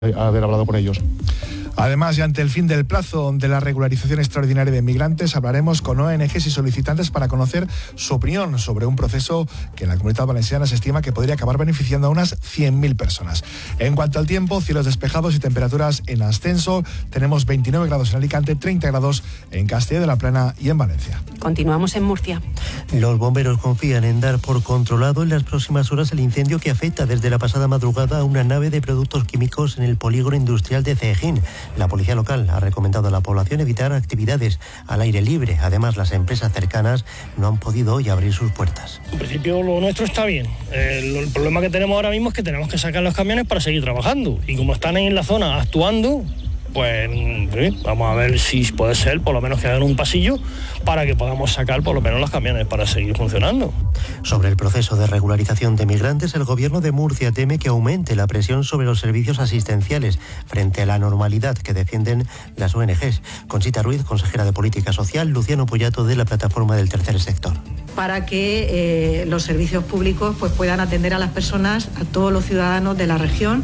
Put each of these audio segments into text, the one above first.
haber hablado con ellos. Además, y ante el fin del plazo de la regularización extraordinaria de migrantes, hablaremos con ONGs y solicitantes para conocer su opinión sobre un proceso que en la Comunitat Valenciana se estima que podría acabar beneficiando a unas 100.000 personas. En cuanto al tiempo, cielos despejados y temperaturas en ascenso. Tenemos 29 grados en Alicante, 30 grados en Castilla de la Plana y en Valencia. Continuamos en Murcia. Los bomberos confían en dar por controlado en las próximas horas el incendio que afecta desde la pasada madrugada a una nave de productos químicos en el polígono industrial de Cejín. La policía local ha recomendado a la población evitar actividades al aire libre. Además, las empresas cercanas no han podido hoy abrir sus puertas. En principio lo nuestro está bien. El problema que tenemos ahora mismo es que tenemos que sacar los camiones para seguir trabajando. Y como están ahí en la zona actuando, pues vamos a ver si puede ser, por lo menos que hagan un pasillo para que podamos sacar por lo menos los camiones para seguir funcionando. Sobre el proceso de regularización de migrantes, el gobierno de Murcia teme que aumente la presión sobre los servicios asistenciales frente a la normalidad que defienden las ONGs. Conchita Ruiz, consejera de Política Social, Luciano Pollato de la Plataforma del Tercer Sector. Para que los servicios públicos pues puedan atender a las personas, a todos los ciudadanos de la región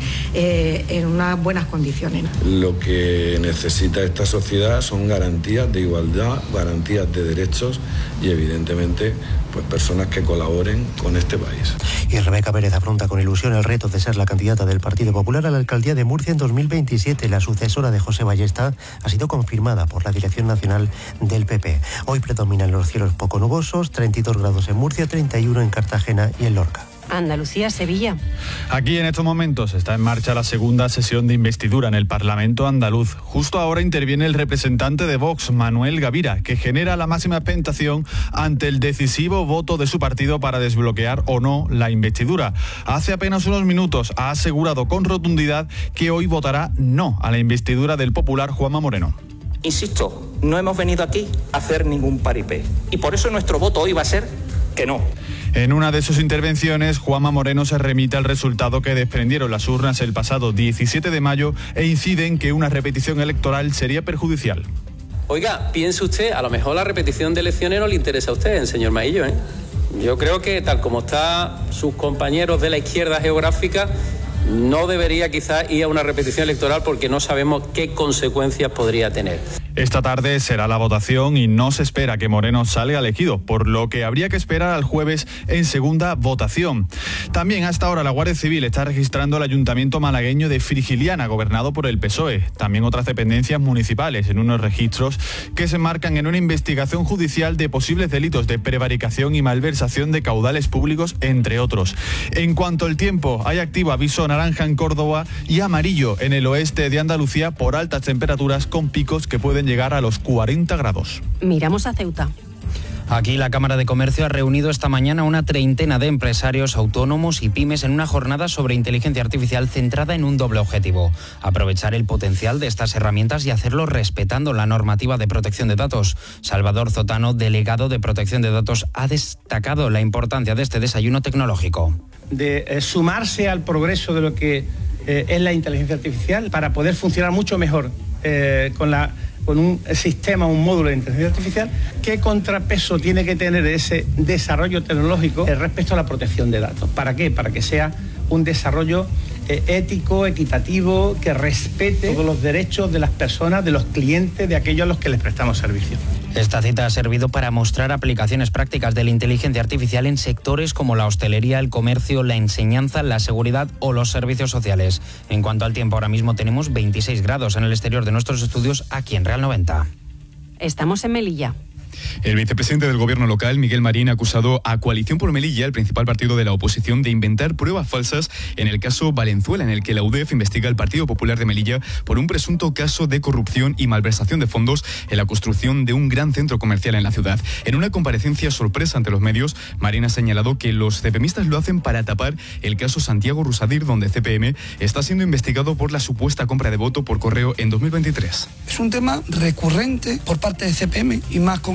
en unas buenas condiciones. Lo que necesita esta sociedad son garantías de igualdad, garantías de derechos y evidentemente pues personas que colaboren con este país. Y Rebeca Pérez afronta con ilusión el reto de ser la candidata del Partido Popular a la alcaldía de Murcia en 2027. La sucesora de José Ballesta ha sido confirmada por la Dirección Nacional del PP. Hoy predominan los cielos poco nubosos, 32 grados en Murcia, 31 en Cartagena y en Lorca. Andalucía, Sevilla. Aquí en estos momentos está en marcha la segunda sesión de investidura en el Parlamento andaluz. Justo ahora interviene el representante de Vox, Manuel Gavira, que genera la máxima expectación ante el decisivo voto de su partido para desbloquear o no la investidura. Hace apenas unos minutos ha asegurado con rotundidad que hoy votará no a la investidura del popular Juanma Moreno. Insisto, no hemos venido aquí a hacer ningún paripé y por eso nuestro voto hoy va a ser que no. En una de sus intervenciones, Juanma Moreno se remite al resultado que desprendieron las urnas el pasado 17 de mayo e incide en que una repetición electoral sería perjudicial. Oiga, piense usted, a lo mejor la repetición de elecciones no le interesa a usted, señor Maillo, ¿eh? Yo creo que tal como están sus compañeros de la izquierda geográfica, no debería quizás ir a una repetición electoral porque no sabemos qué consecuencias podría tener. Esta tarde será la votación y no se espera que Moreno salga elegido, por lo que habría que esperar al jueves en segunda votación. También hasta ahora la Guardia Civil está registrando el ayuntamiento malagueño de Frigiliana, gobernado por el PSOE. También otras dependencias municipales en unos registros que se enmarcan en una investigación judicial de posibles delitos de prevaricación y malversación de caudales públicos, entre otros. En cuanto al tiempo, hay activo aviso naranja en Córdoba y amarillo en el oeste de Andalucía por altas temperaturas con picos que pueden llegar a los 40 grados. Miramos a Ceuta. Aquí la Cámara de Comercio ha reunido esta mañana una treintena de empresarios, autónomos y pymes en una jornada sobre inteligencia artificial centrada en un doble objetivo: aprovechar el potencial de estas herramientas y hacerlo respetando la normativa de protección de datos. Salvador Zotano, delegado de Protección de Datos, ha destacado la importancia de este desayuno tecnológico. De sumarse al progreso de lo que es la inteligencia artificial para poder funcionar mucho mejor con un sistema, un módulo de inteligencia artificial. ¿Qué contrapeso tiene que tener ese desarrollo tecnológico respecto a la protección de datos? ¿Para qué? Para que sea un desarrollo ético, equitativo, que respete todos los derechos de las personas, de los clientes, de aquellos a los que les prestamos servicio. Esta cita ha servido para mostrar aplicaciones prácticas de la inteligencia artificial en sectores como la hostelería, el comercio, la enseñanza, la seguridad o los servicios sociales. En cuanto al tiempo, ahora mismo tenemos 26 grados en el exterior de nuestros estudios aquí en Real 90. Estamos en Melilla. El vicepresidente del gobierno local, Miguel Marín, ha acusado a Coalición por Melilla, el principal partido de la oposición, de inventar pruebas falsas en el caso Valenzuela, en el que la UDEF investiga al Partido Popular de Melilla por un presunto caso de corrupción y malversación de fondos en la construcción de un gran centro comercial en la ciudad. En una comparecencia sorpresa ante los medios, Marín ha señalado que los CPMistas lo hacen para tapar el caso Santiago Rusadir, donde CPM está siendo investigado por la supuesta compra de voto por correo en 2023. Es un tema recurrente por parte de CPM y más con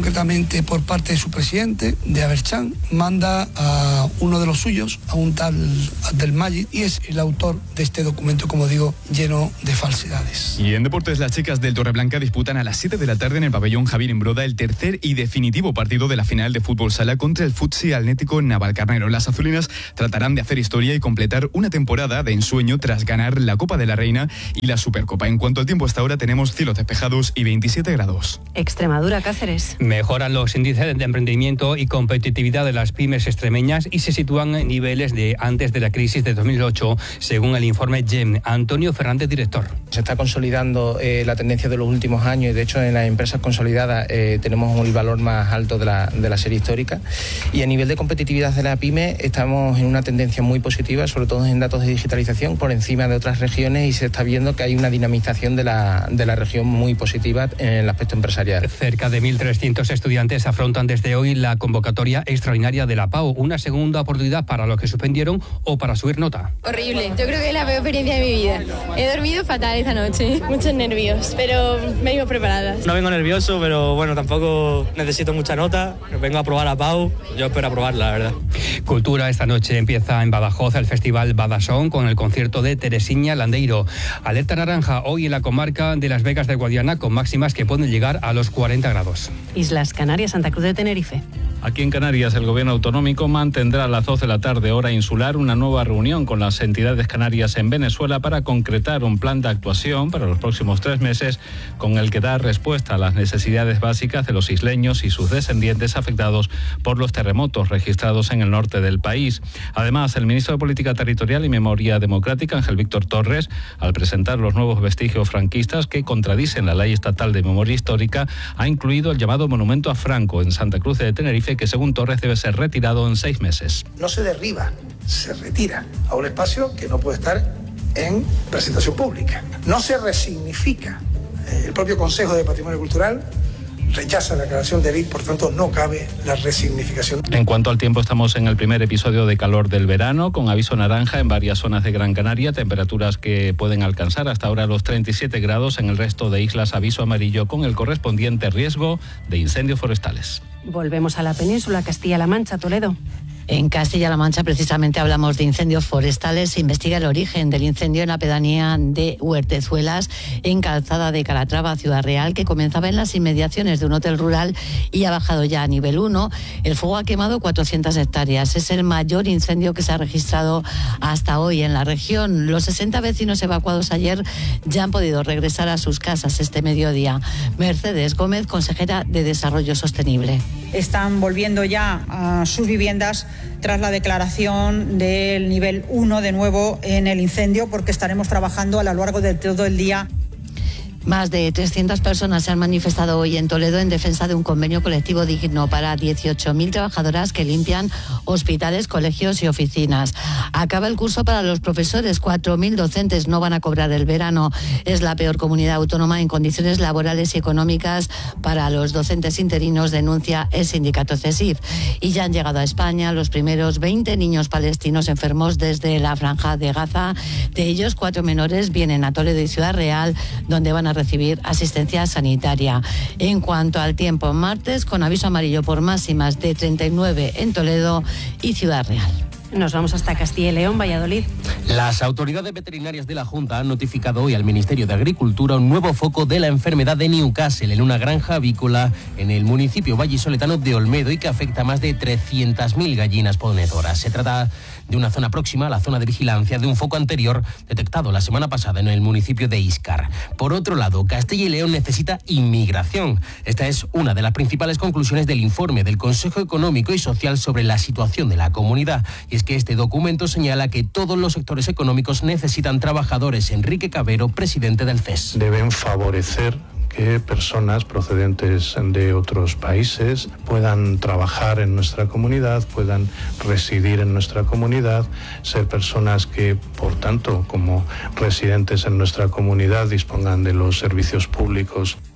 concretamente por parte de su presidente, de Aberchán, manda a uno de los suyos, a un tal Abdelmajid, y es el autor de este documento, como digo, lleno de falsedades. Y en deportes, las chicas del Torreblanca disputan a las 7 de la tarde en el pabellón Javier Imbroda el tercer y definitivo partido de la final de fútbol sala contra el Futsi Atlético Navalcarnero. Las azulinas tratarán de hacer historia y completar una temporada de ensueño tras ganar la Copa de la Reina y la Supercopa. En cuanto al tiempo, hasta ahora tenemos cielos despejados y 27 grados. Extremadura, Cáceres. Mejoran los índices de emprendimiento y competitividad de las pymes extremeñas y se sitúan en niveles de antes de la crisis de 2008, según el informe GEM. Antonio Fernández, director. Se está consolidando la tendencia de los últimos años y, de hecho, en las empresas consolidadas tenemos el valor más alto de la serie histórica. Y a nivel de competitividad de la pyme estamos en una tendencia muy positiva, sobre todo en datos de digitalización, por encima de otras regiones, y se está viendo que hay una dinamización de la región muy positiva en el aspecto empresarial. Cerca de 1.300 estudiantes afrontan desde hoy la convocatoria extraordinaria de la PAU, una segunda oportunidad para los que suspendieron o para subir nota. Horrible, yo creo que es la peor experiencia de mi vida. He dormido fatal esta noche, muchos nervios, pero vengo preparada. No vengo nervioso, pero bueno, tampoco necesito mucha nota, vengo a probar la PAU, yo espero aprobarla, la verdad. Cultura, esta noche empieza en Badajoz el Festival Badasón con el concierto de Teresiña Landeiro. Alerta naranja hoy en la comarca de Las Vegas de Guadiana, con máximas que pueden llegar a los 40 grados. Islas Canarias, Santa Cruz de Tenerife. Aquí en Canarias, el Gobierno autonómico mantendrá a las 12 de la tarde, hora insular, una nueva reunión con las entidades canarias en Venezuela para concretar un plan de actuación para los próximos 3 meses con el que dar respuesta a las necesidades básicas de los isleños y sus descendientes afectados por los terremotos registrados en el norte del país. Además, el ministro de Política Territorial y Memoria Democrática, Ángel Víctor Torres, al presentar los nuevos vestigios franquistas que contradicen la Ley Estatal de Memoria Histórica, ha incluido el llamado Monumento a Franco en Santa Cruz de Tenerife, que según Torres debe ser retirado en 6 meses. No se derriba, se retira a un espacio que no puede estar en presentación pública. No se resignifica. El propio Consejo de Patrimonio Cultural rechaza la aclaración de ley, por tanto no cabe la resignificación. En cuanto al tiempo, estamos en el primer episodio de calor del verano, con aviso naranja en varias zonas de Gran Canaria, temperaturas que pueden alcanzar hasta ahora los 37 grados. En el resto de islas, aviso amarillo con el correspondiente riesgo de incendios forestales. Volvemos a la península, Castilla-La Mancha, Toledo. En Castilla-La Mancha precisamente hablamos de incendios forestales. Se investiga el origen del incendio en la pedanía de Huertezuelas, en Calzada de Calatrava, Ciudad Real, que comenzaba en las inmediaciones de un hotel rural y ha bajado ya a nivel 1. El fuego ha quemado 400 hectáreas. Es el mayor incendio que se ha registrado hasta hoy en la región. Los 60 vecinos evacuados ayer ya han podido regresar a sus casas este mediodía. Mercedes Gómez, consejera de Desarrollo Sostenible. Están volviendo ya a sus viviendas tras la declaración del nivel 1 de nuevo en el incendio, porque estaremos trabajando a lo largo de todo el día. Más de 300 personas se han manifestado hoy en Toledo en defensa de un convenio colectivo digno para 18.000 trabajadoras que limpian hospitales, colegios y oficinas. Acaba el curso para los profesores. 4.000 docentes no van a cobrar el verano. Es la peor comunidad autónoma en condiciones laborales y económicas para los docentes interinos, denuncia el sindicato CESIF. Y ya han llegado a España los primeros 20 niños palestinos enfermos desde la Franja de Gaza. De ellos, 4 menores vienen a Toledo y Ciudad Real, donde van a recibir asistencia sanitaria. En cuanto al tiempo, martes con aviso amarillo por máximas de 39 en Toledo y Ciudad Real. Nos vamos hasta Castilla y León, Valladolid. Las autoridades veterinarias de la Junta han notificado hoy al Ministerio de Agricultura un nuevo foco de la enfermedad de Newcastle en una granja avícola en el municipio vallisoletano de Olmedo y que afecta a más de 300.000 gallinas ponedoras. Se trata de una zona próxima a la zona de vigilancia de un foco anterior detectado la semana pasada en el municipio de Íscar. Por otro lado, Castilla y León necesita inmigración. Esta es una de las principales conclusiones del informe del Consejo Económico y Social sobre la situación de la comunidad. Y es que este documento señala que todos los sectores económicos necesitan trabajadores. Enrique Cabero, presidente del CES. Deben favorecer que personas procedentes de otros países puedan trabajar en nuestra comunidad, puedan residir en nuestra comunidad, ser personas que, por tanto, como residentes en nuestra comunidad, dispongan de los servicios públicos.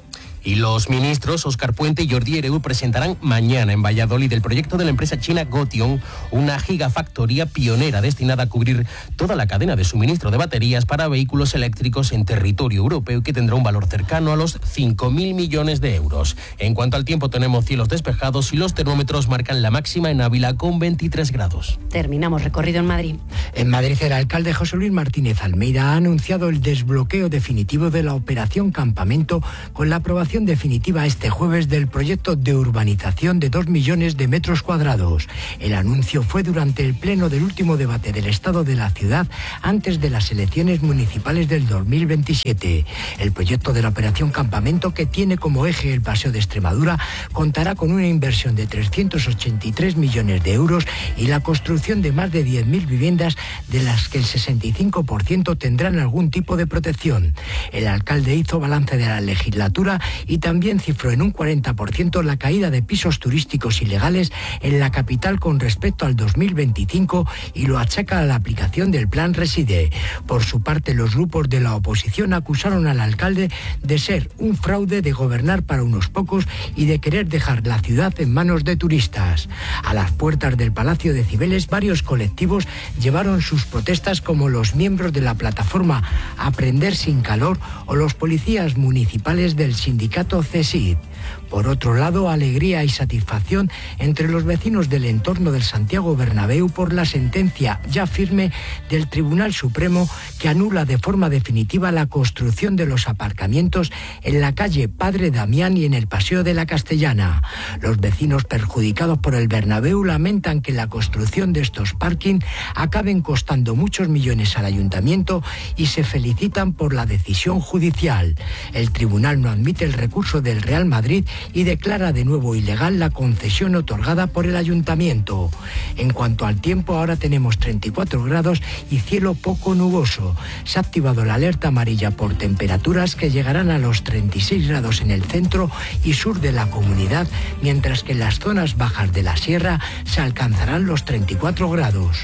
Y los ministros Óscar Puente y Jordi Hereu presentarán mañana en Valladolid el proyecto de la empresa china Gotion, una gigafactoría pionera destinada a cubrir toda la cadena de suministro de baterías para vehículos eléctricos en territorio europeo, que tendrá un valor cercano a los 5.000 millones de euros. En cuanto al tiempo, tenemos cielos despejados y los termómetros marcan la máxima en Ávila con 23 grados. Terminamos recorrido en Madrid. En Madrid, el alcalde José Luis Martínez Almeida ha anunciado el desbloqueo definitivo de la operación Campamento, con la aprobación definitiva este jueves del proyecto de urbanización de 2 millones de metros cuadrados. El anuncio fue durante el pleno del último debate del estado de la ciudad antes de las elecciones municipales del 2027. El proyecto de la operación Campamento, que tiene como eje el Paseo de Extremadura, contará con una inversión de 383 millones de euros y la construcción de más de 10.000 viviendas, de las que el 65% tendrán algún tipo de protección. El alcalde hizo balance de la legislatura y también cifró en un 40% la caída de pisos turísticos ilegales en la capital con respecto al 2025 y lo achaca a la aplicación del Plan Reside. Por su parte, los grupos de la oposición acusaron al alcalde de ser un fraude, de gobernar para unos pocos y de querer dejar la ciudad en manos de turistas. A las puertas del Palacio de Cibeles, varios colectivos llevaron sus protestas, como los miembros de la plataforma Aprender sin Calor o los policías municipales del sindicato CESID. Por otro lado, alegría y satisfacción entre los vecinos del entorno del Santiago Bernabéu por la sentencia ya firme del Tribunal Supremo, que anula de forma definitiva la construcción de los aparcamientos en la calle Padre Damián y en el Paseo de la Castellana. Los vecinos perjudicados por el Bernabéu lamentan que la construcción de estos parking acaben costando muchos millones al ayuntamiento y se felicitan por la decisión judicial. El tribunal no admite el recurso del Real Madrid y declara de nuevo ilegal la concesión otorgada por el ayuntamiento. En cuanto al tiempo, ahora tenemos 34 grados y cielo poco nuboso. Se ha activado la alerta amarilla por temperaturas que llegarán a los 36 grados en el centro y sur de la comunidad, mientras que en las zonas bajas de la sierra se alcanzarán los 34 grados.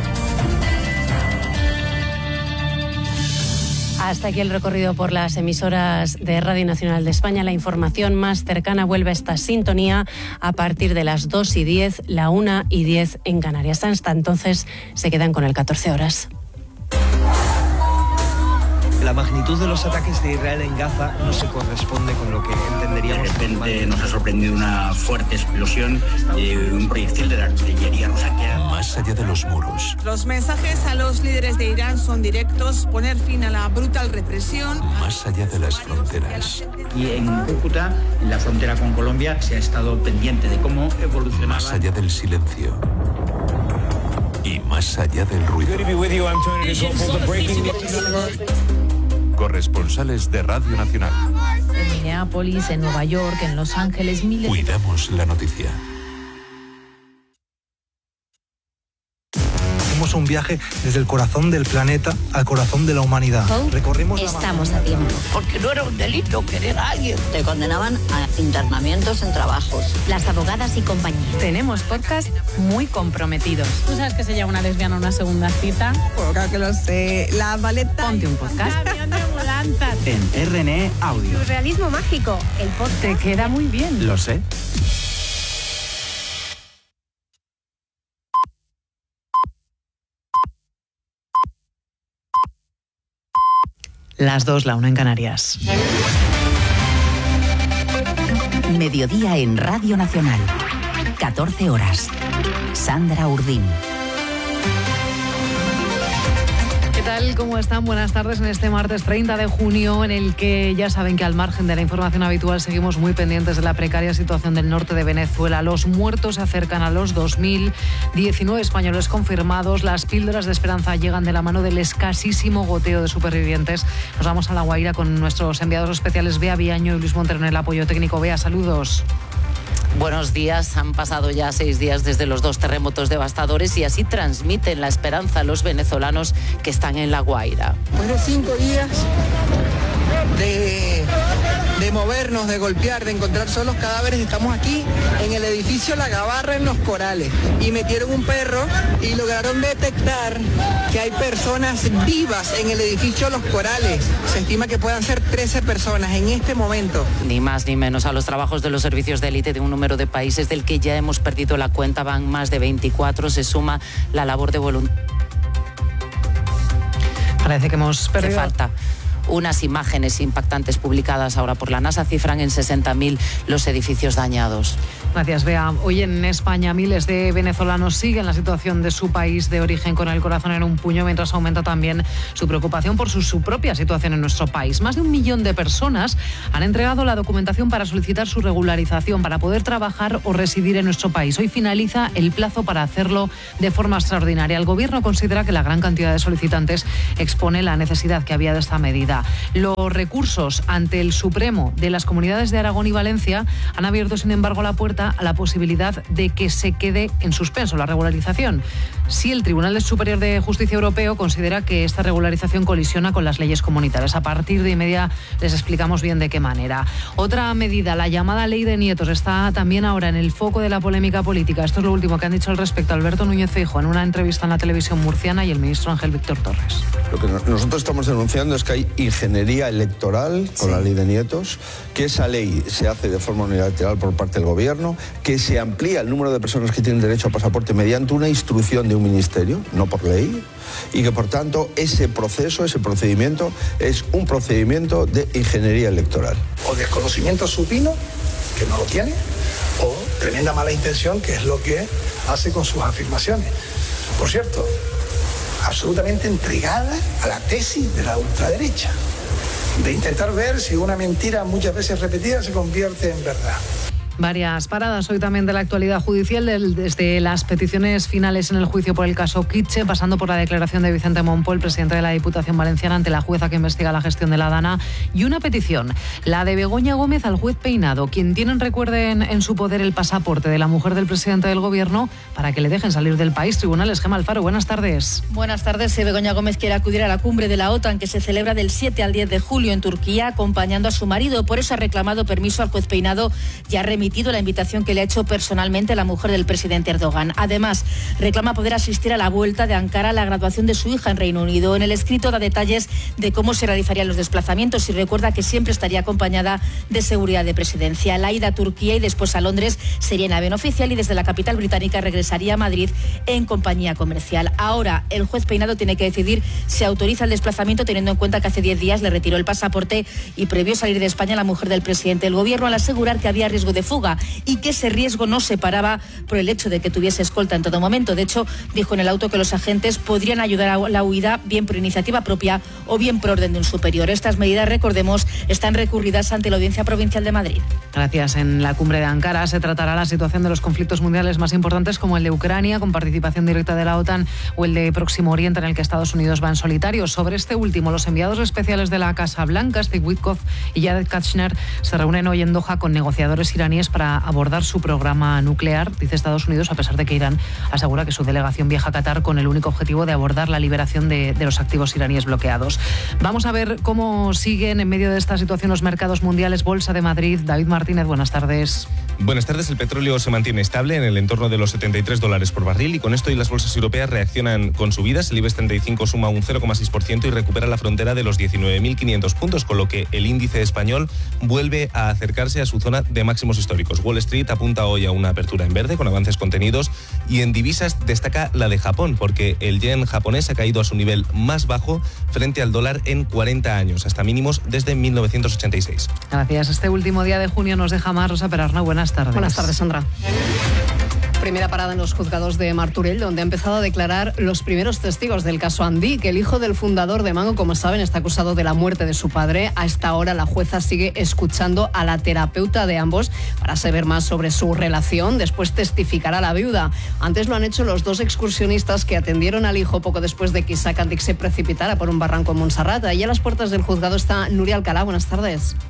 Hasta aquí el recorrido por las emisoras de Radio Nacional de España. La información más cercana vuelve a esta sintonía a partir de las 2:10, la 1:10 en Canarias. Hasta entonces se quedan con el 14 horas. La magnitud de los ataques de Israel en Gaza no se corresponde con lo que entenderíamos. De repente nos ha sorprendido una fuerte explosión de un proyectil de la artillería rosaquera. Más allá de los muros. Los mensajes a los líderes de Irán son directos: poner fin a la brutal represión. Más allá de las fronteras. Y en Cúcuta, en la frontera con Colombia, se ha estado pendiente de cómo evolucionaba. Más allá del silencio. Y más allá del ruido. Corresponsales de Radio Nacional. En Minneapolis, en Nueva York, en Los Ángeles, miles. Cuidamos la noticia. Hacemos un viaje desde el corazón del planeta al corazón de la humanidad. Recorrimos. Estamos a tiempo. Porque no era un delito querer a alguien. Te condenaban a internamientos en trabajos. Las abogadas y compañía. Tenemos podcast muy comprometidos. ¿Tú sabes que se llama una lesbiana una segunda cita? Pues claro que lo sé. La baleta. Ponte un podcast. En RNE Audio. Surrealismo mágico. El podcast. Te queda muy bien. Lo sé. Las 2, la 1 en Canarias. Mediodía en Radio Nacional. 14 horas. Sandra Urdín. ¿Qué tal? ¿Cómo están? Buenas tardes en este martes 30 de junio, en el que ya saben que al margen de la información habitual seguimos muy pendientes de la precaria situación del norte de Venezuela. Los muertos se acercan a los 2.000, 19 españoles confirmados. Las píldoras de esperanza llegan de la mano del escasísimo goteo de supervivientes. Nos vamos a La Guaira con nuestros enviados especiales Bea Viaño y Luis Montero en el apoyo técnico. Bea, saludos. Buenos días. Han pasado ya 6 días desde los 2 terremotos devastadores y así transmiten la esperanza a los venezolanos que están en La Guaira. Después de 5 días de de movernos, de golpear, de encontrar solo los cadáveres. Estamos aquí en el edificio La Gabarra en Los Corales y metieron un perro y lograron detectar que hay personas vivas en el edificio Los Corales. Se estima que puedan ser 13 personas en este momento. Ni más ni menos. A los trabajos de los servicios de élite de un número de países del que ya hemos perdido la cuenta, van más de 24, se suma la labor de voluntariado. Parece que hemos perdido. Hace falta. Unas imágenes impactantes publicadas ahora por la NASA cifran en 60.000 los edificios dañados. Gracias, Bea. Hoy en España miles de venezolanos siguen la situación de su país de origen con el corazón en un puño, mientras aumenta también su preocupación por su propia situación en nuestro país. Más de 1 millón de personas han entregado la documentación para solicitar su regularización, para poder trabajar o residir en nuestro país. Hoy finaliza el plazo para hacerlo de forma extraordinaria. El Gobierno considera que la gran cantidad de solicitantes expone la necesidad que había de esta medida. Los recursos ante el Supremo de las comunidades de Aragón y Valencia han abierto, sin embargo, la puerta a la posibilidad de que se quede en suspenso la regularización. Si el Tribunal Superior de Justicia Europeo considera que esta regularización colisiona con las leyes comunitarias. A partir de inmediato les explicamos bien de qué manera. Otra medida, la llamada Ley de Nietos, está también ahora en el foco de la polémica política. Esto es lo último que han dicho al respecto Alberto Núñez Feijóo en una entrevista en la televisión murciana y el ministro Ángel Víctor Torres. Lo que nosotros estamos denunciando es que hay ingeniería electoral con la Ley de Nietos, que esa ley se hace de forma unilateral por parte del Gobierno, que se amplía el número de personas que tienen derecho a pasaporte mediante una instrucción de un ministerio, no por ley, y que por tanto ese proceso, ese procedimiento es un procedimiento de ingeniería electoral. O desconocimiento supino, que no lo tiene, o tremenda mala intención, que es lo que hace con sus afirmaciones. Por cierto, absolutamente entregada a la tesis de la ultraderecha, de intentar ver si una mentira muchas veces repetida se convierte en verdad. Varias paradas hoy también de la actualidad judicial, desde las peticiones finales en el juicio por el caso Kitche, pasando por la declaración de Vicente Monpó, el presidente de la Diputación Valenciana, ante la jueza que investiga la gestión de la Dana, y una petición, la de Begoña Gómez al juez Peinado, quien tienen, recuerden, en su poder el pasaporte de la mujer del presidente del Gobierno para que le dejen salir del país. Tribunales, Gemma Alfaro, buenas tardes. Buenas tardes. Begoña Gómez quiere acudir a la cumbre de la OTAN que se celebra del 7 al 10 de julio en Turquía, acompañando a su marido. Por eso ha reclamado permiso al juez Peinado y ha remitido la invitación que le ha hecho personalmente la mujer del presidente Erdogan. Además, reclama poder asistir a la vuelta de Ankara a la graduación de su hija en Reino Unido. En el escrito da detalles de cómo se realizarían los desplazamientos y recuerda que siempre estaría acompañada de seguridad de presidencia. La ida a Turquía y después a Londres sería en avión oficial y desde la capital británica regresaría a Madrid en compañía comercial. Ahora, el juez Peinado tiene que decidir si autoriza el desplazamiento, teniendo en cuenta que hace 10 días le retiró el pasaporte y previó salir de España la mujer del presidente del Gobierno al asegurar que había riesgo de fuga y que ese riesgo no se paraba por el hecho de que tuviese escolta en todo momento. De hecho, dijo en el auto que los agentes podrían ayudar a la huida bien por iniciativa propia o bien por orden de un superior. Estas medidas, recordemos, están recurridas ante la Audiencia Provincial de Madrid. Gracias. En la cumbre de Ankara se tratará la situación de los conflictos mundiales más importantes, como el de Ucrania, con participación directa de la OTAN, o el de Próximo Oriente, en el que Estados Unidos va en solitario. Sobre este último, los enviados especiales de la Casa Blanca, Steve Witkoff y Jared Kushner, se reúnen hoy en Doha con negociadores iraníes para abordar su programa nuclear, dice Estados Unidos, a pesar de que Irán asegura que su delegación viaja a Qatar con el único objetivo de abordar la liberación de los activos iraníes bloqueados. Vamos a ver cómo siguen en medio de esta situación los mercados mundiales. Bolsa de Madrid, David Martínez, buenas tardes. Buenas tardes. El petróleo se mantiene estable en el entorno de los $73 por barril y con esto y las bolsas europeas reaccionan con subidas. El IBEX 35 suma un 0,6% y recupera la frontera de los 19.500 puntos, con lo que el índice español vuelve a acercarse a su zona de máximos históricos. Wall Street apunta hoy a una apertura en verde con avances contenidos y en divisas destaca la de Japón, porque el yen japonés ha caído a su nivel más bajo frente al dólar en 40 años, hasta mínimos desde 1986. Gracias. Este último día de junio nos deja más Rosa Perarnau. Buenas tardes. Buenas tardes, Sandra. Primera parada en los juzgados de Martorell, donde ha empezado a declarar los primeros testigos del caso Andí, que el hijo del fundador de Mango, como saben, está acusado de la muerte de su padre. A esta hora la jueza sigue escuchando a la terapeuta de ambos para saber más sobre su relación. Después testificará la viuda. Antes lo han hecho los dos excursionistas que atendieron al hijo poco después de que Isaac Andic se precipitara por un barranco en Montserrat. Allí a las puertas del juzgado está Nuria Alcalá. Buenas tardes.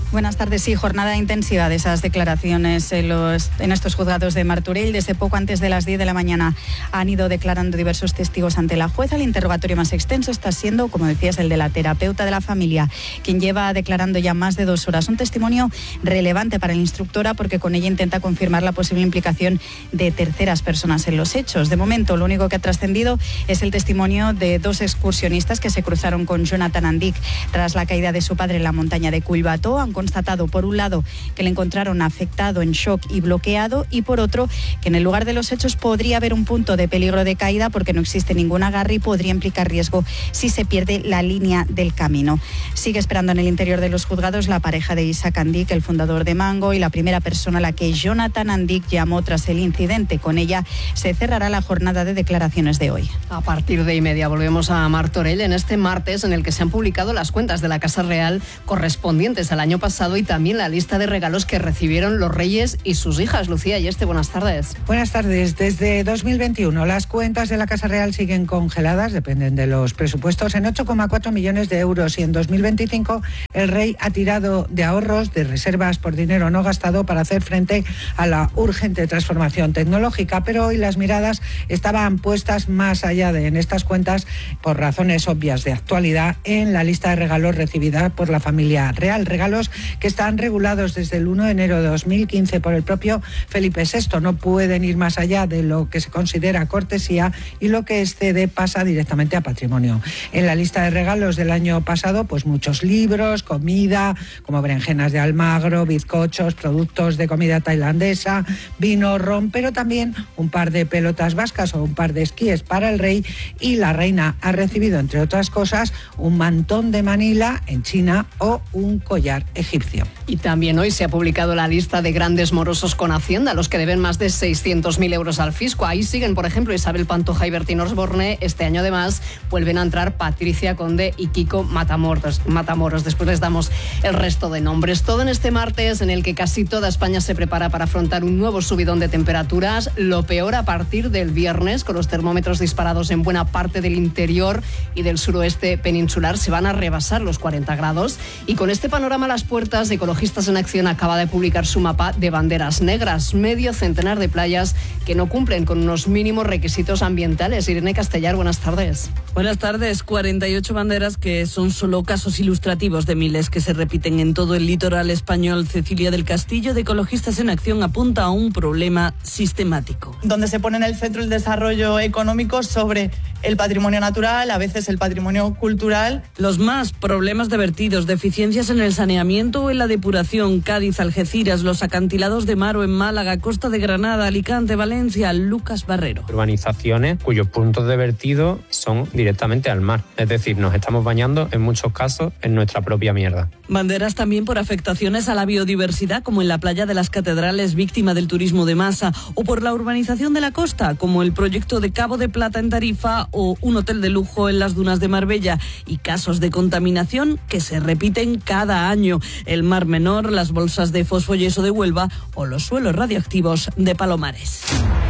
Buenas tardes. Sí, jornada intensiva de esas declaraciones en estos juzgados de Martorell. Desde poco antes de las 10 de la mañana han ido declarando diversos testigos ante la jueza. El interrogatorio más extenso está siendo, como decías, el de la terapeuta de la familia, quien lleva declarando ya más de 2 horas. Un testimonio relevante para la instructora porque con ella intenta confirmar la posible implicación de terceras personas en los hechos. De momento, lo único que ha trascendido es el testimonio de 2 excursionistas que se cruzaron con Jonathan Andic tras la caída de su padre en la montaña de Culbató. Han constatado, por un lado, que le encontraron afectado, en shock y bloqueado, y por otro, que en el lugar de los hechos podría haber un punto de peligro de caída porque no existe ningún agarre y podría implicar riesgo si se pierde la línea del camino. Sigue esperando en el interior de los juzgados la pareja de Isaac Andic, el fundador de Mango, y la primera persona a la que Jonathan Andic llamó tras el incidente. Con ella se cerrará la jornada de declaraciones de hoy. A partir de 1:30 volvemos a Martorell en este martes en el que se han publicado las cuentas de la Casa Real correspondientes al año pasado y también la lista de regalos que recibieron los reyes y sus hijas. Lucía Yeste, buenas tardes. Buenas tardes. Desde 2021 las cuentas de la Casa Real siguen congeladas, dependen de los presupuestos, en 8,4 millones de euros, y en 2025 el rey ha tirado de ahorros, de reservas por dinero no gastado para hacer frente a la urgente transformación tecnológica. Pero hoy las miradas estaban puestas más allá de en estas cuentas, por razones obvias de actualidad, en la lista de regalos recibida por la familia real. Regalos que están regulados desde el 1 de enero de 2015 por el propio Felipe VI. No pueden ir más allá de lo que se considera cortesía y lo que excede pasa directamente a patrimonio. En la lista de regalos del año pasado, pues muchos libros, comida, como berenjenas de Almagro, bizcochos, productos de comida tailandesa, vino, ron, pero también un par de pelotas vascas o un par de esquíes para el rey, y la reina ha recibido, entre otras cosas, un mantón de Manila en China o un collar egipcio. Y también hoy se ha publicado la lista de grandes morosos con Hacienda, los que deben más de 600.000 euros al fisco. Ahí siguen, por ejemplo, Isabel Pantoja y Bertín Osborne. Este año, además, vuelven a entrar Patricia Conde y Kiko Matamoros. Después les damos el resto de nombres. Todo en este martes en el que casi toda España se prepara para afrontar un nuevo subidón de temperaturas. Lo peor a partir del viernes, con los termómetros disparados en buena parte del interior y del suroeste peninsular. Se van a rebasar los 40 grados. Y con este panorama a las puertas, Ecologistas en Acción acaba de publicar su mapa de banderas negras. Medio centenar de playas que no cumplen con unos mínimos requisitos ambientales. Irene Castellar, buenas tardes. Buenas tardes. 48 banderas que son solo casos ilustrativos de miles que se repiten en todo el litoral español. Cecilia del Castillo, de Ecologistas en Acción, apunta a un problema sistemático. Donde se pone en el centro el desarrollo económico sobre el patrimonio natural, a veces el patrimonio cultural. Los más: problemas de vertidos, deficiencias en el saneamiento o en la depuración. Cádiz, Algeciras, los acantilados de Maro en Málaga, Costa de Granada, Alicante, Valencia. Lucas Barrero. Urbanizaciones cuyos puntos de vertido son directamente al mar. Es decir, nos estamos bañando en muchos casos en nuestra propia mierda. Banderas también por afectaciones a la biodiversidad, como en la playa de las Catedrales, víctima del turismo de masa, o por la urbanización de la costa, como el proyecto de Cabo de Plata en Tarifa o un hotel de lujo en las dunas de Marbella, y casos de contaminación que se repiten cada año: el Mar Menor, las bolsas de fosfoyeso de Huelva o los suelos radioactivos de Palomares.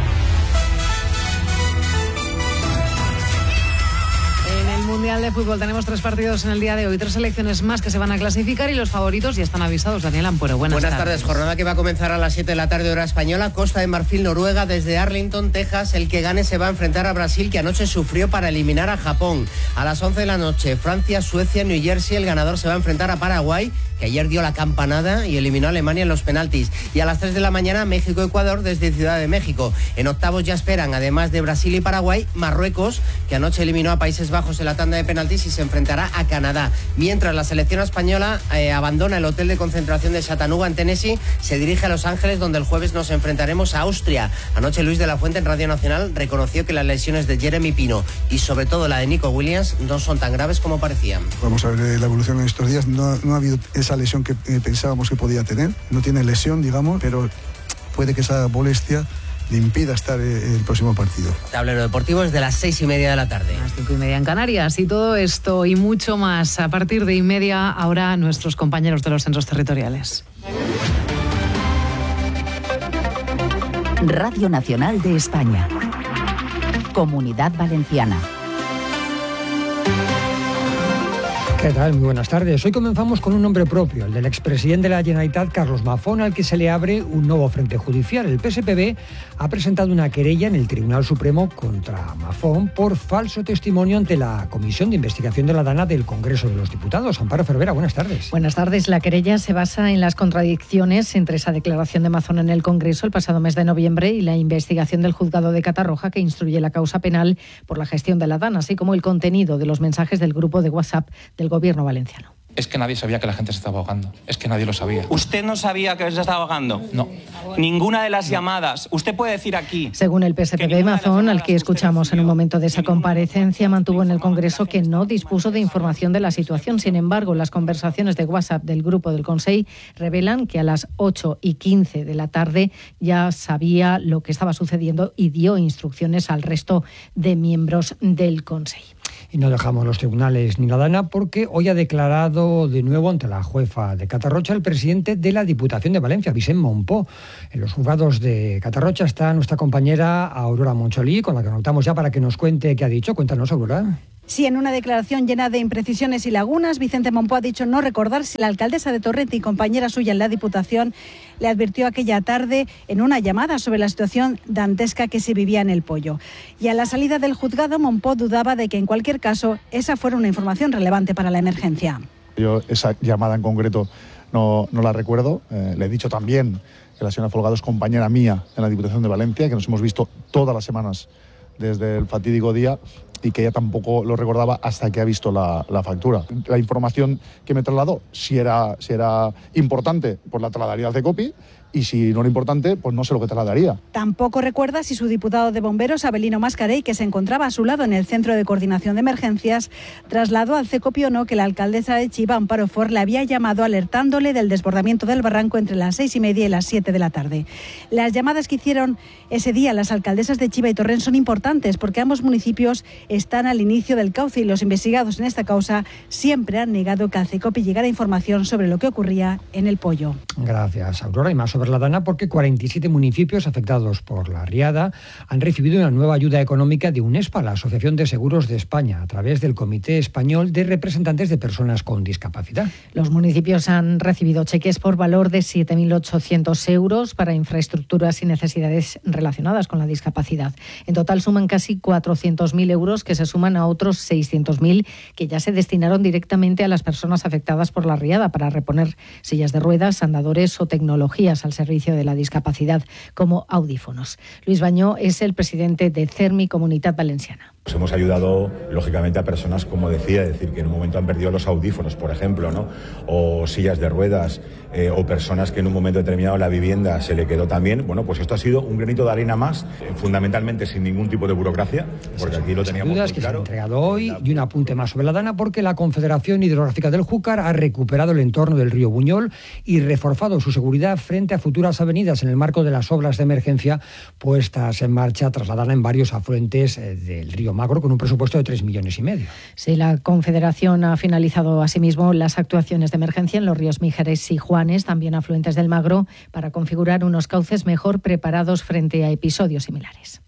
Mundial de Fútbol tenemos 3 partidos en el día de hoy, 3 selecciones más que se van a clasificar y los favoritos ya están avisados. Daniel Ampuero, buenas tardes. Jornada que va a comenzar a las 7 de la tarde hora española. Costa de Marfil, Noruega, desde Arlington, Texas. El que gane se va a enfrentar a Brasil, que anoche sufrió para eliminar a Japón. A las 11 de la noche, Francia, Suecia, New Jersey. El ganador se va a enfrentar a Paraguay, que ayer dio la campanada y eliminó a Alemania en los penaltis. Y a las 3 de la mañana, México-Ecuador desde Ciudad de México. En octavos ya esperan, además de Brasil y Paraguay, Marruecos, que anoche eliminó a Países Bajos en la tanda de penaltis y se enfrentará a Canadá. Mientras la selección española abandona el hotel de concentración de Chattanooga en Tennessee, se dirige a Los Ángeles, donde el jueves nos enfrentaremos a Austria. Anoche Luis de la Fuente en Radio Nacional reconoció que las lesiones de Jeremy Pino y sobre todo la de Nico Williams no son tan graves como parecían. Vamos a ver la evolución en estos días. No ha habido esa lesión que pensábamos que podía tener. No tiene lesión, digamos, pero puede que esa molestia le impida estar el próximo partido. Tablero deportivo es de las 6:30 de la tarde. A las 5:30 en Canarias. Y todo esto y mucho más a partir de 1:30 ahora nuestros compañeros de los centros territoriales. Radio Nacional de España. Comunidad Valenciana. ¿Qué tal? Muy buenas tardes. Hoy comenzamos con un nombre propio, el del expresidente de la Generalitat, Carlos Mazón, al que se le abre un nuevo frente judicial. El PSPB ha presentado una querella en el Tribunal Supremo contra Mazón por falso testimonio ante la Comisión de Investigación de la DANA del Congreso de los Diputados. Amparo Cervera, buenas tardes. Buenas tardes. La querella se basa en las contradicciones entre esa declaración de Mazón en el Congreso el pasado mes de noviembre y la investigación del juzgado de Catarroja que instruye la causa penal por la gestión de la DANA, así como el contenido de los mensajes del grupo de WhatsApp del Gobierno valenciano. Es que nadie sabía que la gente se estaba ahogando. Es que nadie lo sabía. ¿Usted no sabía que se estaba ahogando? No. Ninguna de las llamadas. Usted puede decir aquí... Según el PSPB, Mazón, al que escuchamos en un momento de esa comparecencia, mantuvo en el Congreso que no dispuso de información de la situación. Sin embargo, las conversaciones de WhatsApp del grupo del Consell revelan que a las 8:15 de la tarde ya sabía lo que estaba sucediendo y dio instrucciones al resto de miembros del Consell. Y no dejamos los tribunales ni la DANA porque hoy ha declarado de nuevo ante la jueza de Catarrocha el presidente de la Diputación de Valencia, Vicent Mompó. En los juzgados de Catarrocha está nuestra compañera Aurora Moncholí, con la que anotamos ya para que nos cuente qué ha dicho. Cuéntanos, Aurora. Sí, en una declaración llena de imprecisiones y lagunas, Vicente Mompó ha dicho no recordar si la alcaldesa de Torrent y compañera suya en la Diputación le advirtió aquella tarde en una llamada sobre la situación dantesca que se vivía en El Poyo. Y a la salida del juzgado, Mompó dudaba de que en cualquier caso esa fuera una información relevante para la emergencia. Yo esa llamada en concreto no la recuerdo. Le he dicho también que la señora Folgado es compañera mía en la Diputación de Valencia, que nos hemos visto todas las semanas desde el fatídico día, y que ella tampoco lo recordaba hasta que ha visto la factura. La información que me trasladó, si era importante, pues la trasladaría al CECOPI, y si no era importante, pues no sé lo que trasladaría. Tampoco recuerda si su diputado de Bomberos, Abelino Mascarell, que se encontraba a su lado en el Centro de Coordinación de Emergencias, trasladó al CECOPI o no que la alcaldesa de Chiva, Amparo Fort, le había llamado alertándole del desbordamiento del barranco entre las 6:30 y las 7 de la tarde. Las llamadas que hicieron ese día las alcaldesas de Chiva y Torrent son importantes porque ambos municipios están al inicio del cauce y los investigados en esta causa siempre han negado que al CECOPI llegara información sobre lo que ocurría en El Poyo. Gracias, Aurora. Y más sobre la DANA porque 47 municipios afectados por la riada han recibido una nueva ayuda económica de UNESPA, la Asociación de Seguros de España, a través del Comité Español de Representantes de Personas con Discapacidad. Los municipios han recibido cheques por valor de 7.800 euros para infraestructuras y necesidades relacionadas con la discapacidad. En total suman casi 400.000 euros que se suman a otros 600.000 que ya se destinaron directamente a las personas afectadas por la riada para reponer sillas de ruedas, andadores o tecnologías al servicio de la discapacidad como audífonos. Luis Bañó es el presidente de CERMI Comunitat Valenciana. Pues hemos ayudado, lógicamente, a personas, como decía, es decir, que en un momento han perdido los audífonos, por ejemplo, ¿no? O sillas de ruedas, o personas que en un momento determinado la vivienda se le quedó también. Bueno, pues esto ha sido un granito de arena más, fundamentalmente sin ningún tipo de burocracia, porque aquí lo teníamos muy que claro. Se han entregado hoy, y un apunte más sobre la DANA, porque la Confederación Hidrográfica del Júcar ha recuperado el entorno del río Buñol y reforzado su seguridad frente a futuras avenidas en el marco de las obras de emergencia puestas en marcha tras la DANA en varios afluentes del río Magro, con un presupuesto de 3,5 millones. Sí, la Confederación ha finalizado asimismo las actuaciones de emergencia en los ríos Mijares y Juanes, también afluentes del Magro, para configurar unos cauces mejor preparados frente a episodios similares.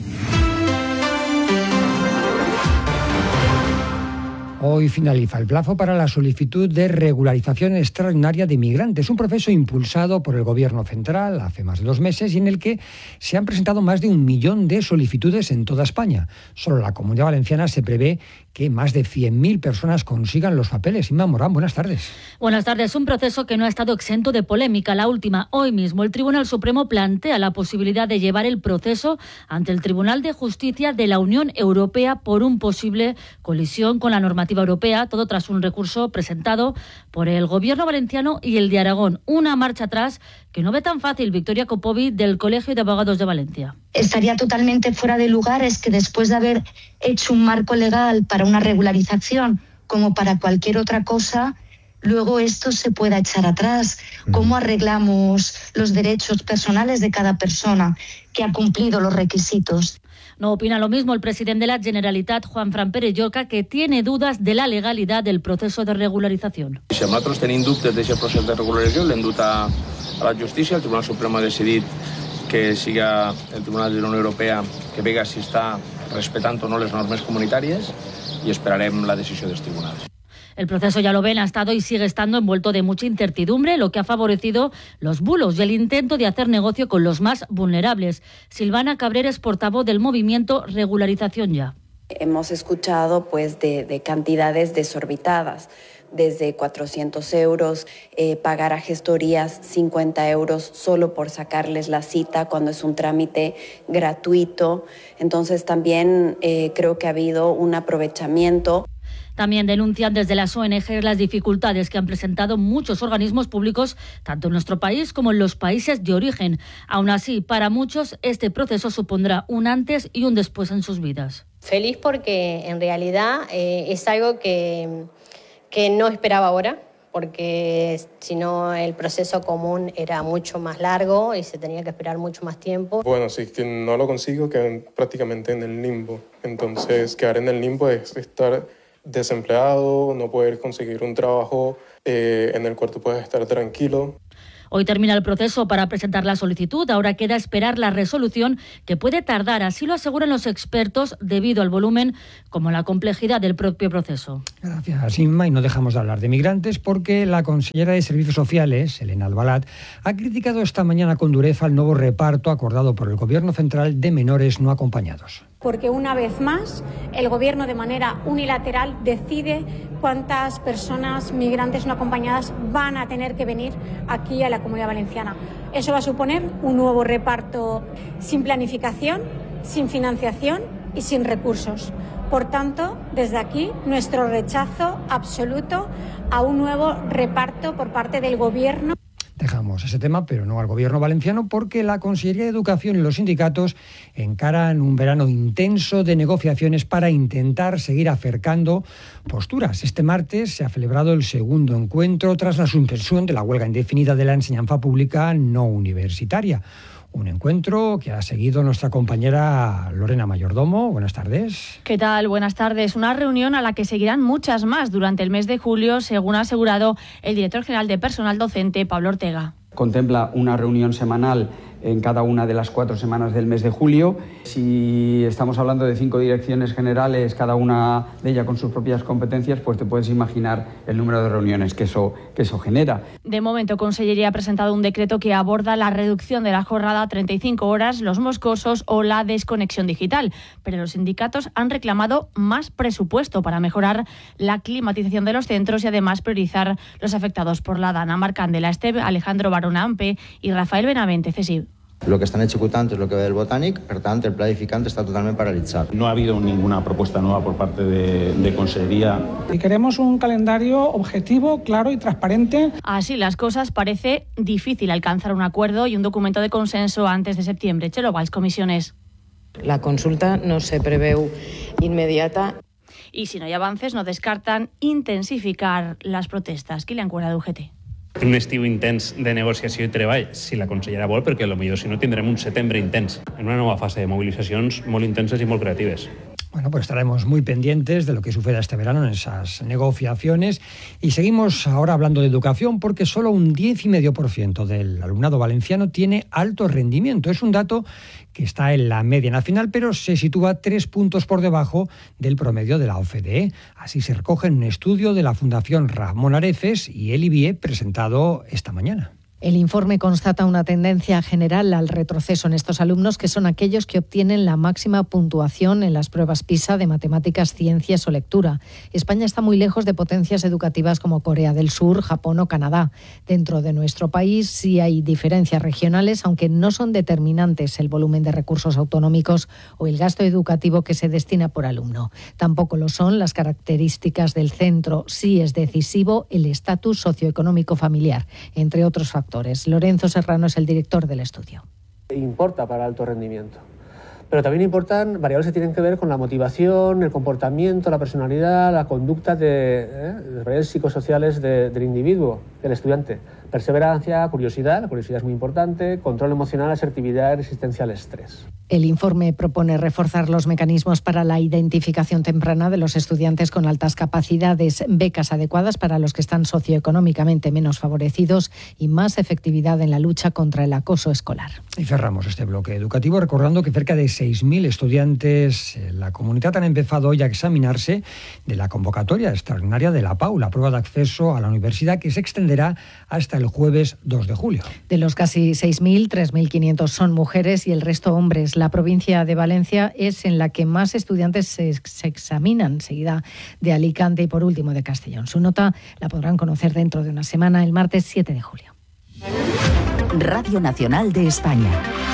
Hoy finaliza el plazo para la solicitud de regularización extraordinaria de migrantes, un proceso impulsado por el Gobierno central hace más de 2 meses y en el que se han presentado más de 1 millón de solicitudes en toda España. Solo en la Comunidad Valenciana se prevé que más de 100.000 personas consigan los papeles. Inma Morán, buenas tardes. Buenas tardes. Un proceso que no ha estado exento de polémica. La última, hoy mismo, el Tribunal Supremo plantea la posibilidad de llevar el proceso ante el Tribunal de Justicia de la Unión Europea por un posible colisión con la normativa europea, todo tras un recurso presentado por el Gobierno valenciano y el de Aragón. Una marcha atrás que no ve tan fácil Victoria Copovi del Colegio de Abogados de Valencia. Estaría totalmente fuera de lugar es que después de haber hecho un marco legal para una regularización como para cualquier otra cosa, luego esto se pueda echar atrás. ¿Cómo arreglamos los derechos personales de cada persona que ha cumplido los requisitos? No opina lo mismo el presidente de la Generalitat, Juanfran Pérez Llorca, que tiene dudas de la legalidad del proceso de regularización. Si nosaltres tenim dubtes d'aquest procés de regularització, l'hem dut a la justícia. El Tribunal Supremo ha decidit que siga el Tribunal de la Unió Europea que vega si està respectant o no les normes comunitàries i esperarem la decisió dels tribunals. El proceso, ya lo ven, ha estado y sigue estando envuelto de mucha incertidumbre, lo que ha favorecido los bulos y el intento de hacer negocio con los más vulnerables. Silvana Cabrera es portavoz del movimiento Regularización Ya. Hemos escuchado de cantidades desorbitadas, desde 400 euros, pagar a gestorías 50 euros solo por sacarles la cita cuando es un trámite gratuito. Entonces también creo que ha habido un aprovechamiento. También denuncian desde las ONG las dificultades que han presentado muchos organismos públicos, tanto en nuestro país como en los países de origen. Aún así, para muchos, este proceso supondrá un antes y un después en sus vidas. Feliz porque en realidad es algo que no esperaba ahora, porque si no el proceso común era mucho más largo y se tenía que esperar mucho más tiempo. Bueno, si es que no lo consigo, quedo prácticamente en el limbo. Entonces, quedar en el limbo es estar desempleado, no poder conseguir un trabajo en el cual tú puedes estar tranquilo. Hoy termina el proceso para presentar la solicitud. Ahora queda esperar la resolución, que puede tardar, así lo aseguran los expertos, debido al volumen como la complejidad del propio proceso. Gracias, Inma. Y no dejamos de hablar de migrantes porque la consellera de Servicios Sociales, Elena Albalat, ha criticado esta mañana con dureza el nuevo reparto acordado por el Gobierno central de menores no acompañados. Porque una vez más el Gobierno de manera unilateral decide cuántas personas migrantes no acompañadas van a tener que venir aquí a la Comunidad Valenciana. Eso va a suponer un nuevo reparto sin planificación, sin financiación y sin recursos. Por tanto, desde aquí, nuestro rechazo absoluto a un nuevo reparto por parte del Gobierno. Dejamos ese tema, pero no al Gobierno valenciano, porque la Consellería de Educación y los sindicatos encaran un verano intenso de negociaciones para intentar seguir acercando posturas. Este martes se ha celebrado el segundo encuentro tras la suspensión de la huelga indefinida de la enseñanza pública no universitaria. Un encuentro que ha seguido nuestra compañera Lorena Mayordomo. Buenas tardes. ¿Qué tal? Buenas tardes. Una reunión a la que seguirán muchas más durante el mes de julio, según ha asegurado el director general de Personal Docente, Pablo Ortega. Contempla una reunión semanal en cada una de las 4 semanas del mes de julio. Si estamos hablando de 5 direcciones generales, cada una de ellas con sus propias competencias, pues te puedes imaginar el número de reuniones que eso genera. De momento, Consellería ha presentado un decreto que aborda la reducción de la jornada a 35 horas, los moscosos o la desconexión digital. Pero los sindicatos han reclamado más presupuesto para mejorar la climatización de los centros y además priorizar los afectados por la Dana. Marc Candela, Esteve, Alejandro Barona Ampe y Rafael Benavente, CSIB. El que estan executant és el que ve del Botànic, per tant, el pla edificant està totalment paralitzat. No ha habido ninguna propuesta nueva por parte de Consellería. Y queremos un calendario objetivo, claro y transparente. Así las cosas, parece difícil alcanzar un acuerdo y un documento de consenso antes de septiembre. Chelo Valls, comisiones. La consulta no se preveu immediata. Y si no hay avances, no descartan intensificar las protestas. Kilian Cuera, de UGT. Un estiu intens de negociació i treball, si la consellera vol, perquè potser si no tindrem un setembre intens, en una nova fase de mobilitzacions molt intenses i molt creatives. Bueno, pues estaremos muy pendientes de lo que suceda este verano en esas negociaciones. Y seguimos ahora hablando de educación, porque solo un 10,5% del alumnado valenciano tiene alto rendimiento. Es un dato que está en la media nacional, pero se sitúa 3 puntos por debajo del promedio de la OCDE. Así se recoge en un estudio de la Fundación Ramón Areces y el IBIE presentado esta mañana. El informe constata una tendencia general al retroceso en estos alumnos, que son aquellos que obtienen la máxima puntuación en las pruebas PISA de matemáticas, ciencias o lectura. España está muy lejos de potencias educativas como Corea del Sur, Japón o Canadá. Dentro de nuestro país sí hay diferencias regionales, aunque no son determinantes el volumen de recursos autonómicos o el gasto educativo que se destina por alumno. Tampoco lo son las características del centro. Sí es decisivo el estatus socioeconómico familiar, entre otros factores. Lorenzo Serrano es el director del estudio. Importa para el alto rendimiento, pero también importan variables que tienen que ver con la motivación, el comportamiento, la personalidad, la conducta de variables psicosociales del individuo. del estudiante. Perseverancia, curiosidad, la curiosidad es muy importante, control emocional, asertividad y resistencia al estrés. El informe propone reforzar los mecanismos para la identificación temprana de los estudiantes con altas capacidades, becas adecuadas para los que están socioeconómicamente menos favorecidos y más efectividad en la lucha contra el acoso escolar. Y cerramos este bloque educativo recordando que cerca de 6.000 estudiantes en la comunidad han empezado hoy a examinarse de la convocatoria extraordinaria de la PAU, la prueba de acceso a la universidad, que se extenderá hasta el jueves 2 de julio. De los casi 6.000, 3.500 son mujeres y el resto hombres. La provincia de Valencia es en la que más estudiantes se examinan, seguida de Alicante y por último de Castellón. Su nota la podrán conocer dentro de una semana, el martes 7 de julio. Radio Nacional de España.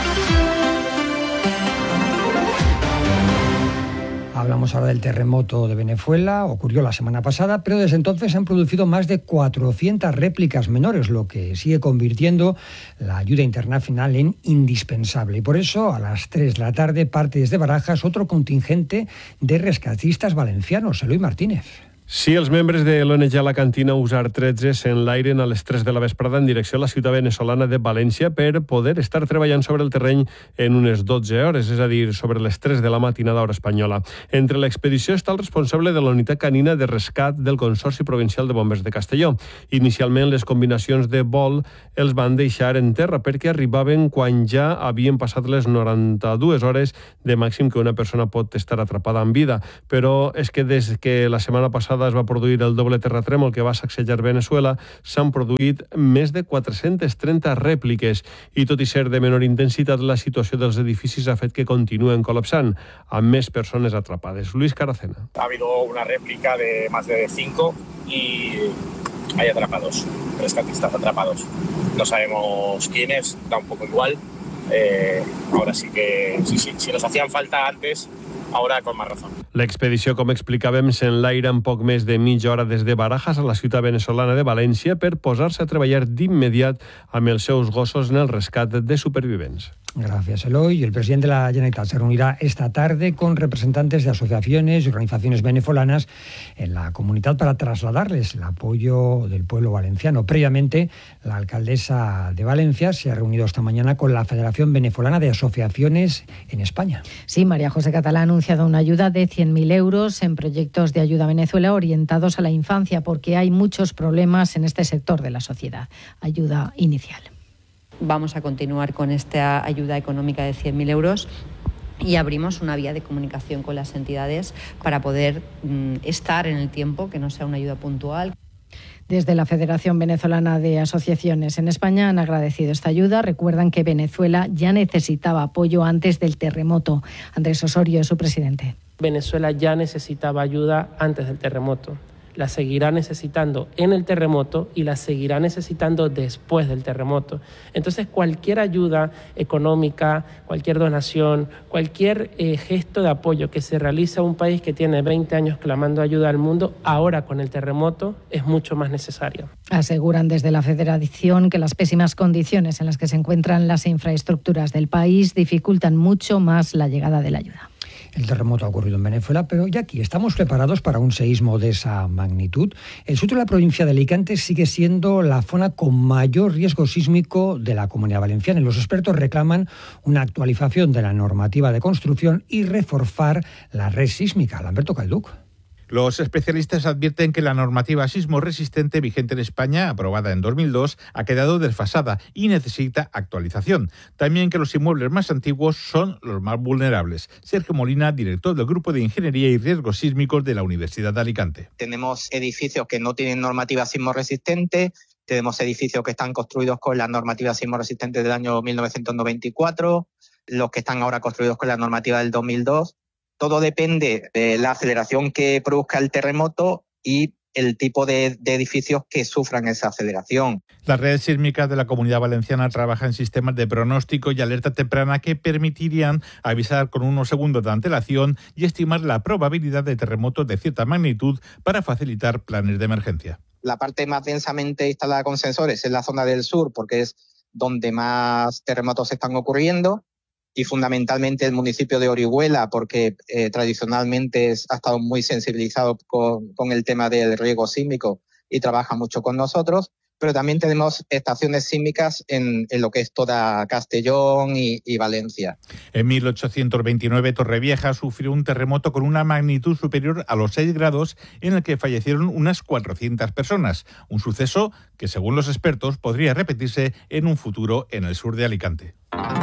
Hablamos ahora del terremoto de Venezuela, ocurrió la semana pasada, pero desde entonces se han producido más de 400 réplicas menores, lo que sigue convirtiendo la ayuda internacional en indispensable. Y por eso, a las 3 de la tarde, parte desde Barajas otro contingente de rescatistas valencianos. Eloy Martínez. Sí, els membres de l'ONG La Cantina Usar 13 s'enlairen a les 3 de la vesprada en direcció a la ciutat venezolana de València per poder estar treballant sobre el terreny en unes 12 hores, és a dir, sobre les 3 de la matinada hora espanyola. Entre l'expedició està el responsable de la unitat canina de rescat del Consorci Provincial de Bombers de Castelló. Inicialment, les combinacions de vol els van deixar en terra perquè arribaven quan ja havien passat les 92 hores de màxim que una persona pot estar atrapada en vida. Però és que des que la setmana passada es va produir el doble terratrèmol que va sacsejar Venezuela, s'han produït més de 430 rèpliques i tot i ser de menor intensitat, la situació dels edificis ha fet que continuen col·lapsant, amb més persones atrapades. Luis Caracena. Ha habido una réplica de más de 5 y hay atrapados, rescatistas atrapados. No sabemos quiénes, da un poco igual. Ahora sí que si nos hacían falta antes, ahora con más razón. L'expedició, com explicàvem, s'enlaira en poc més de mitja hora des de Barajas a la ciutat venezolana de València per posar-se a treballar d'immediat amb els seus gossos en el rescat de supervivents. Gracias, Eloy. El presidente de la Generalitat se reunirá esta tarde con representantes de asociaciones y organizaciones venezolanas en la comunidad para trasladarles el apoyo del pueblo valenciano. Previamente, la alcaldesa de Valencia se ha reunido esta mañana con la Federación Venezolana de Asociaciones en España. Sí, María José Catalá ha anunciado una ayuda de 100.000 euros en proyectos de ayuda a Venezuela orientados a la infancia, porque hay muchos problemas en este sector de la sociedad. Ayuda inicial. Vamos a continuar con esta ayuda económica de 100.000 euros y abrimos una vía de comunicación con las entidades para poder estar en el tiempo, que no sea una ayuda puntual. Desde la Federación Venezolana de Asociaciones en España han agradecido esta ayuda. Recuerdan que Venezuela ya necesitaba apoyo antes del terremoto. Andrés Osorio es su presidente. Venezuela ya necesitaba ayuda antes del terremoto. La seguirá necesitando en el terremoto y la seguirá necesitando después del terremoto. Entonces, cualquier ayuda económica, cualquier donación, cualquier gesto de apoyo que se realice a un país que tiene 20 años clamando ayuda al mundo, ahora con el terremoto es mucho más necesario. Aseguran desde la Federación que las pésimas condiciones en las que se encuentran las infraestructuras del país dificultan mucho más la llegada de la ayuda. El terremoto ha ocurrido en Venezuela, pero ya aquí estamos preparados para un seísmo de esa magnitud. El sur de la provincia de Alicante sigue siendo la zona con mayor riesgo sísmico de la Comunidad Valenciana y los expertos reclaman una actualización de la normativa de construcción y reforzar la red sísmica. Lamberto Calduc. Los especialistas advierten que la normativa sismo resistente vigente en España, aprobada en 2002, ha quedado desfasada y necesita actualización. También que los inmuebles más antiguos son los más vulnerables. Sergio Molina, director del Grupo de Ingeniería y Riesgos Sísmicos de la Universidad de Alicante. Tenemos edificios que no tienen normativa sismo resistente, tenemos edificios que están construidos con la normativa sismo resistente del año 1994, los que están ahora construidos con la normativa del 2002. Todo depende de la aceleración que produzca el terremoto y el tipo de edificios que sufran esa aceleración. La red sísmica de la Comunidad Valenciana trabaja en sistemas de pronóstico y alerta temprana que permitirían avisar con unos segundos de antelación y estimar la probabilidad de terremotos de cierta magnitud para facilitar planes de emergencia. La parte más densamente instalada con sensores es la zona del sur, porque es donde más terremotos están ocurriendo. Y fundamentalmente el municipio de Orihuela, porque tradicionalmente ha estado muy sensibilizado con el tema del riesgo sísmico y trabaja mucho con nosotros, pero también tenemos estaciones sísmicas en lo que es toda Castellón y Valencia. En 1829, Torrevieja sufrió un terremoto con una magnitud superior a los 6 grados en el que fallecieron unas 400 personas. Un suceso que, según los expertos, podría repetirse en un futuro en el sur de Alicante.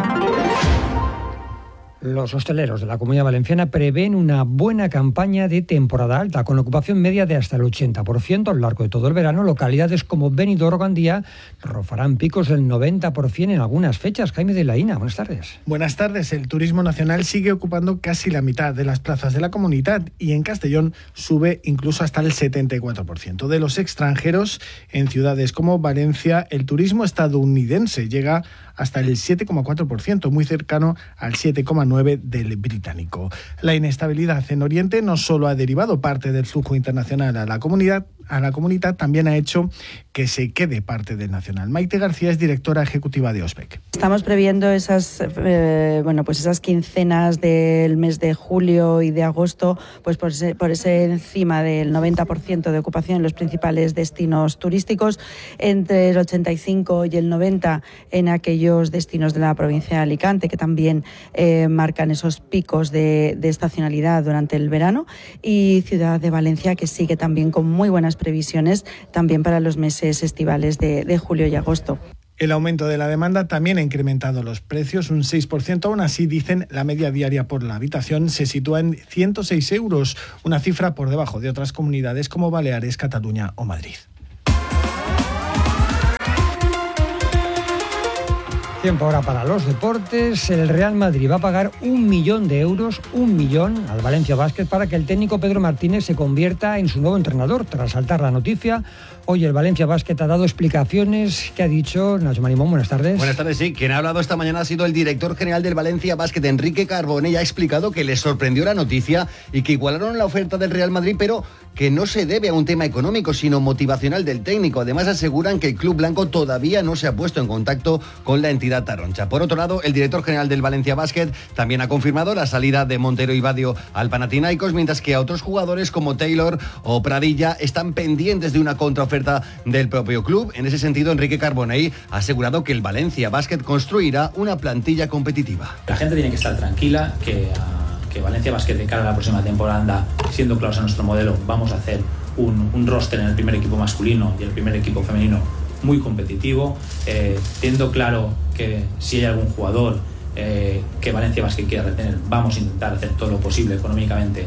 Los hosteleros de la Comunidad Valenciana prevén una buena campaña de temporada alta, con ocupación media de hasta el 80% a lo largo de todo el verano. Localidades como Benidorm o Gandía rozarán picos del 90% en algunas fechas. Jaime de la Ina, buenas tardes. Buenas tardes. El turismo nacional sigue ocupando casi la mitad de las plazas de la comunidad y en Castellón sube incluso hasta el 74%. De los extranjeros, en ciudades como Valencia, el turismo estadounidense llega hasta el 7,4%, muy cercano al 7,9% del británico. La inestabilidad en Oriente no solo ha derivado parte del flujo internacional a la comunidad, también ha hecho que se quede parte del nacional. Maite García es directora ejecutiva de OSPEC. Estamos previendo esas quincenas del mes de julio y de agosto, pues por ese encima del 90% de ocupación en los principales destinos turísticos, entre el 85 y el 90 en aquellos destinos de la provincia de Alicante, que también marcan esos picos de estacionalidad durante el verano, y Ciudad de Valencia, que sigue también con muy buenas previsiones también para los meses estivales de julio y agosto. El aumento de la demanda también ha incrementado los precios un 6%. Aún así, dicen, la media diaria por la habitación se sitúa en 106 euros, una cifra por debajo de otras comunidades como Baleares, Cataluña o Madrid. Tiempo ahora para los deportes. El Real Madrid va a pagar 1 millón de euros, 1 millón al Valencia Basket, para que el técnico Pedro Martínez se convierta en su nuevo entrenador. Tras saltar la noticia, hoy el Valencia Basket ha dado explicaciones. ¿Qué ha dicho Nacho Marimón? Buenas tardes. Buenas tardes, sí. Quien ha hablado esta mañana ha sido el director general del Valencia Basket, Enrique Carbone, y ha explicado que les sorprendió la noticia y que igualaron la oferta del Real Madrid, pero que no se debe a un tema económico, sino motivacional del técnico. Además, aseguran que el club blanco todavía no se ha puesto en contacto con la entidad taroncha. Por otro lado, el director general del Valencia Basket también ha confirmado la salida de Montero y Badio al Panathinaikos, mientras que a otros jugadores como Taylor o Pradilla están pendientes de una contraoferta del propio club. En ese sentido, Enrique Carbonell ha asegurado que el Valencia Basket construirá una plantilla competitiva. La gente tiene que estar tranquila, que Valencia Basket de cara a la próxima temporada anda siendo claros a nuestro modelo. Vamos a hacer un roster en el primer equipo masculino y el primer equipo femenino muy competitivo, teniendo claro que si hay algún jugador que Valencia Basket quiera retener, vamos a intentar hacer todo lo posible económicamente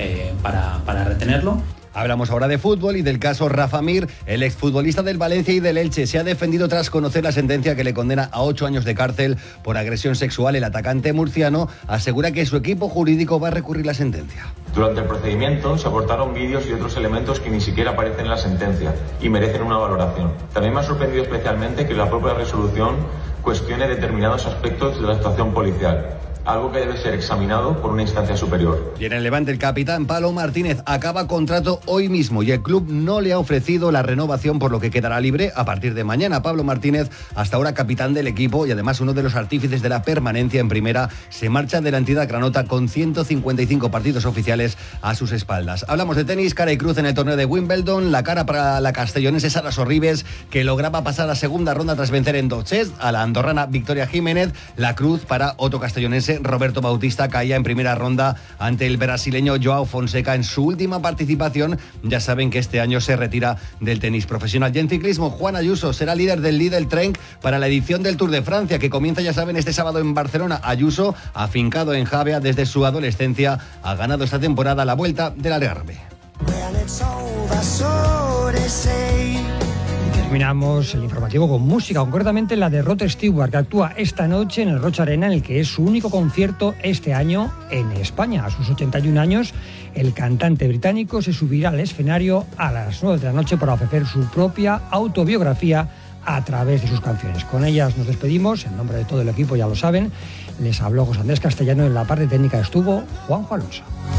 para retenerlo. Hablamos ahora de fútbol y del caso Rafa Mir. El exfutbolista del Valencia y del Elche se ha defendido tras conocer la sentencia que le condena a 8 años de cárcel por agresión sexual. El atacante murciano asegura que su equipo jurídico va a recurrir la sentencia. Durante el procedimiento se aportaron vídeos y otros elementos que ni siquiera aparecen en la sentencia y merecen una valoración. También me ha sorprendido especialmente que la propia resolución cuestione determinados aspectos de la actuación policial, algo que debe ser examinado por una instancia superior. Y en el Levante, el capitán Pablo Martínez acaba contrato hoy mismo y el club no le ha ofrecido la renovación, por lo que quedará libre a partir de mañana. Pablo Martínez, hasta ahora capitán del equipo y además uno de los artífices de la permanencia en primera, se marcha de la entidad granota con 155 partidos oficiales a sus espaldas. Hablamos de tenis, cara y cruz en el torneo de Wimbledon. La cara para la castellonense Sara Sorribes, que lograba pasar a segunda ronda tras vencer en 2 sets a la andorrana Victoria Jiménez. La cruz para otro castellonense, Roberto Bautista, caía en primera ronda ante el brasileño Joao Fonseca en su última participación. Ya saben que este año se retira del tenis profesional. Y en ciclismo, Juan Ayuso será líder del Lidl Trek para la edición del Tour de Francia, que comienza, ya saben, este sábado en Barcelona. Ayuso, afincado en Javea desde su adolescencia, ha ganado esta temporada la Vuelta del Algarve. Terminamos el informativo con música, concretamente la de Rod Stewart, que actúa esta noche en el Roch Arena, en el que es su único concierto este año en España. A sus 81 años, el cantante británico se subirá al escenario a las 9 de la noche para ofrecer su propia autobiografía a través de sus canciones. Con ellas nos despedimos, en nombre de todo el equipo, ya lo saben. Les habló José Andrés Castellano, en la parte técnica estuvo Juanjo Alonso.